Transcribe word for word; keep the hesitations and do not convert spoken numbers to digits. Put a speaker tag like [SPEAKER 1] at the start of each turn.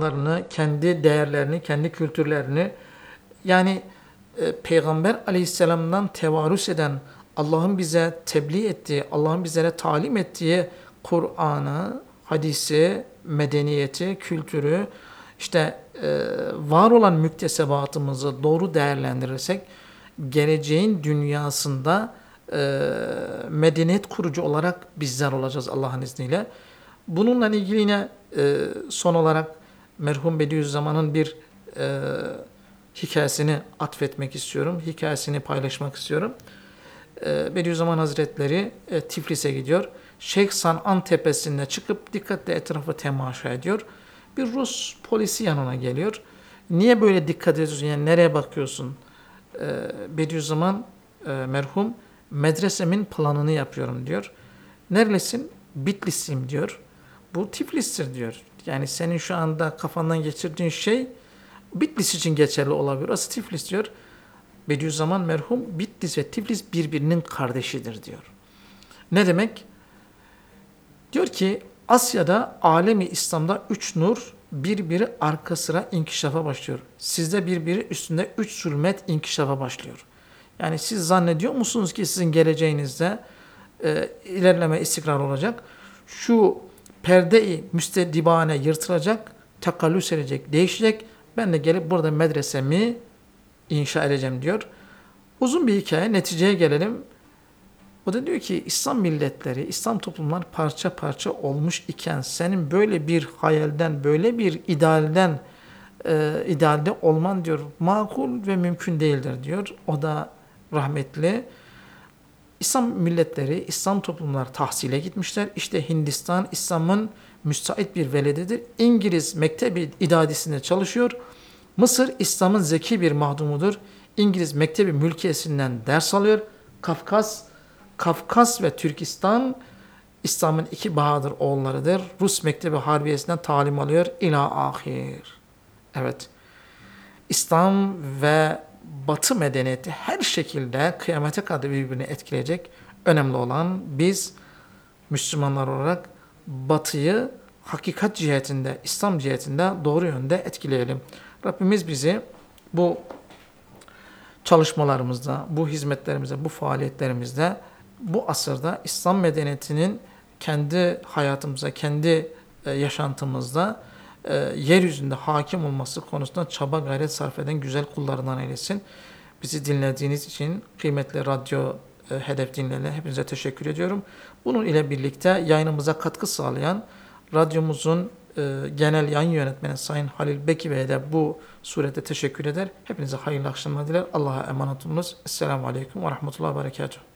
[SPEAKER 1] imanlarını, kendi değerlerini, kendi kültürlerini, yani e, Peygamber Aleyhisselam'dan tevarüs eden, Allah'ın bize tebliğ ettiği, Allah'ın bizlere talim ettiği Kur'an'ı, hadisi, medeniyeti, kültürü, işte e, var olan müktesebatımızı doğru değerlendirirsek, geleceğin dünyasında e, medeniyet kurucu olarak bizler olacağız Allah'ın izniyle. Bununla ilgili yine e, son olarak merhum Bediüzzaman'ın bir e, hikayesini atfetmek istiyorum. Hikayesini paylaşmak istiyorum. E, Bediüzzaman Hazretleri e, Tiflis'e gidiyor. Şeyh San'an tepesine çıkıp dikkatle etrafı temaşa ediyor. Bir Rus polisi yanına geliyor. Niye böyle dikkat ediyorsun? Yani nereye bakıyorsun? E, Bediüzzaman e, merhum medresemin planını yapıyorum diyor. Nerelisin? Bitlisliyim diyor. Bu Tiflis'tir diyor. Yani senin şu anda kafandan geçirdiğin şey Bitlis için geçerli olabilir. Orası Tiflis diyor. Bediüzzaman merhum Bitlis ve Tiflis birbirinin kardeşidir diyor. Ne demek? Diyor ki Asya'da alemi İslam'da üç nur birbiri arka sıra inkişafa başlıyor. Sizde birbiri üstünde üç zulmet inkişafa başlıyor. Yani siz zannediyor musunuz ki sizin geleceğinizde e, ilerleme istikrar olacak? Şu perde-i müstedibane yırtılacak, takallüs edecek, değişecek. Ben de gelip burada medresemi inşa edeceğim diyor. Uzun bir hikaye, neticeye gelelim. O da diyor ki İslam milletleri, İslam toplumlar parça parça olmuş iken senin böyle bir hayalden, böyle bir idealden, e, idealde olman diyor makul ve mümkün değildir diyor. O da rahmetli. İslam milletleri, İslam toplumlar tahsile gitmişler. İşte Hindistan İslam'ın müsait bir veledidir. İngiliz mektebi idadisinde çalışıyor. Mısır İslam'ın zeki bir mahdumudur. İngiliz mektebi mülkiyesinden ders alıyor. Kafkas, Kafkas ve Türkistan İslam'ın iki bahadır oğullarıdır. Rus mektebi harbiyesinden talim alıyor. İlâ ahir. Evet. İslam ve Batı medeniyeti her şekilde kıyamete kadar birbirini etkileyecek. Önemli olan biz Müslümanlar olarak Batı'yı hakikat cihetinde, İslam cihetinde doğru yönde etkileyelim. Rabbimiz bizi bu çalışmalarımızda, bu hizmetlerimizde, bu faaliyetlerimizde, bu asırda İslam medeniyetinin kendi hayatımıza, kendi yaşantımızda e, yeryüzünde hakim olması konusunda çaba gayret sarf eden güzel kullarından eylesin. Bizi dinlediğiniz için kıymetli radyo e, hedef dinleyenler hepinize teşekkür ediyorum. Bunun ile birlikte yayınımıza katkı sağlayan radyomuzun e, genel yayın yönetmeni Sayın Halil Beki Bey'e de bu surette teşekkür eder. Hepinize hayırlı akşamlar diler. Allah'a emanet olunuz. Esselamu Aleyküm ve Rahmetullah ve Berekatuhu.